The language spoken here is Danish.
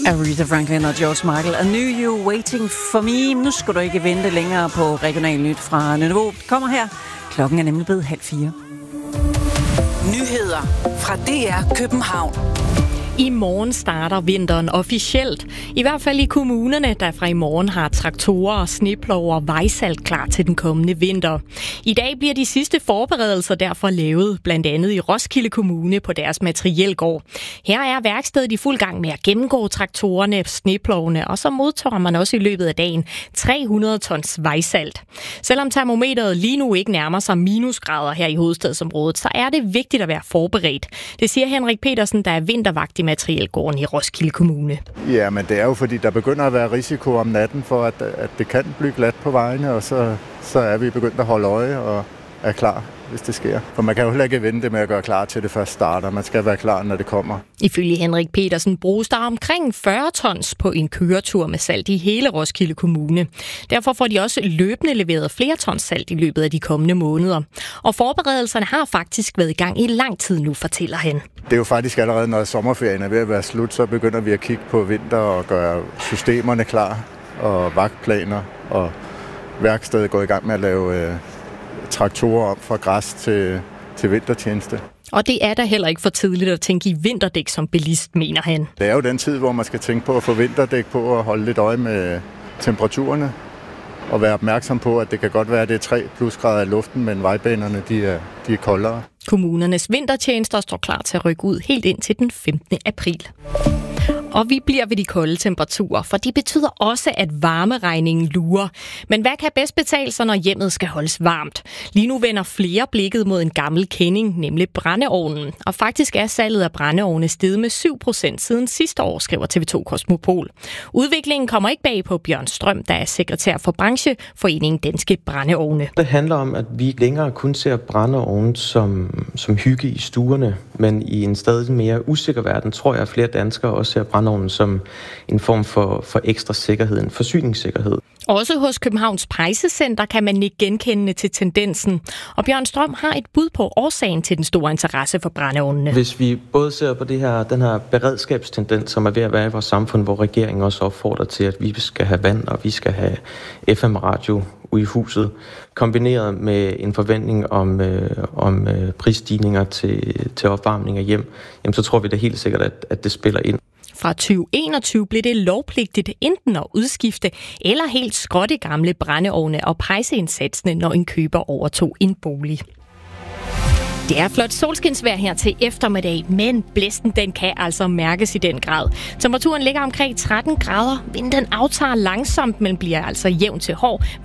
Aretha Franklin og George Michael. I knew you waiting for me. Nu skal du ikke vente længere på Regional Nyt fra Niveau. Kommer her. Klokken er nemlig blevet 3:30. Nyheder fra DR København. I morgen starter vinteren officielt. I hvert fald i kommunerne, der fra i morgen har traktorer, sneplover og vejsalt klar til den kommende vinter. I dag bliver de sidste forberedelser derfor lavet, blandt andet i Roskilde Kommune på deres materielgård. Her er værkstedet i fuld gang med at gennemgå traktorerne, sneplovene, og så modtager man også i løbet af dagen 300 tons vejsalt. Selvom termometeret lige nu ikke nærmer sig minusgrader her i hovedstadsområdet, så er det vigtigt at være forberedt. Det siger Henrik Petersen, der er vintervagt i materielgården i Roskilde Kommune. Ja, men det er jo fordi, der begynder at være risiko om natten for, at det kan blive glat på vejene, og så er vi begyndt at holde øje og er klar, hvis det sker. For man kan jo heller ikke vente med at gøre klar til det først starter. Man skal være klar, når det kommer. Ifølge Henrik Petersen bruges der omkring 40 tons på en køretur med salt i hele Roskilde Kommune. Derfor får de også løbende leveret flere tons salt i løbet af de kommende måneder. Og forberedelserne har faktisk været i gang i lang tid nu, fortæller han. Det er jo faktisk allerede, når sommerferien er ved at være slut, så begynder vi at kigge på vinter og gøre systemerne klar og vagtplaner, og værkstedet går i gang med at lave traktorer om fra græs til vintertjeneste. Og det er da heller ikke for tidligt at tænke i vinterdæk som bilist, mener han. Det er jo den tid, hvor man skal tænke på at få vinterdæk på og holde lidt øje med temperaturerne og være opmærksom på, at det kan godt være, at det er 3 plusgrader i luften, men vejbanerne de er koldere. Kommunernes vintertjenester står klar til at rykke ud helt ind til den 15. april. Og vi bliver ved de kolde temperaturer, for det betyder også, at varmeregningen lurer. Men hvad kan bedst betale sig, når hjemmet skal holdes varmt? Lige nu vender flere blikket mod en gammel kending, nemlig brændeovnen. Og faktisk er salget af brændeovne steget med 7% siden sidste år, skriver TV2 Kosmopol. Udviklingen kommer ikke bag på Bjørn Strøm, der er sekretær for brancheforeningen Danske Brændeovne. Det handler om, at vi ikke længere kun ser brændeovne som hygge i stuerne, men i en stadig mere usikker verden, tror jeg, at flere danskere også ser brændeovnen som en form for ekstra sikkerhed, en forsyningssikkerhed. Også hos Københavns Pejsecenter kan man ikke genkende til tendensen. Og Bjørn Strøm har et bud på årsagen til den store interesse for brændeovnene. Hvis vi både ser på den her beredskabstendens, som er ved at være i vores samfund, hvor regeringen også opfordrer til, at vi skal have vand, og vi skal have FM-radio ude i huset, kombineret med en forventning om prisstigninger til opvarmning af hjem, jamen så tror vi da helt sikkert, at det spiller ind. Fra 2021 blev det lovpligtigt enten at udskifte eller helt skrotte gamle brændeovne og pejseindsatsene, når en køber overtog en bolig. Det er flot solskinsvejr her til eftermiddag, men blæsten den kan altså mærkes i den grad. Temperaturen ligger omkring 13 grader. Vinden aftager langsomt, men bliver altså jævn til hård